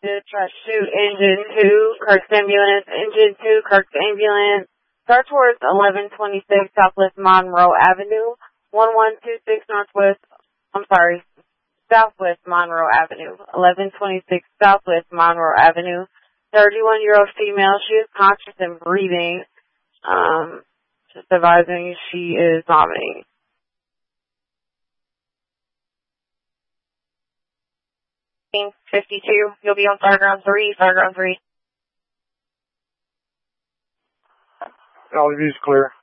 to try to shoot engine 2, Kirk's ambulance, engine 2, Kirk's ambulance. Start towards 1126 Southwest Monroe Avenue, 1126 Southwest Monroe Avenue, 1126 Southwest Monroe Avenue. 31-year-old female, she is conscious and breathing. Just advising she is vomiting. 52, you'll be on Fireground 3, Fireground 3. All of you is clear.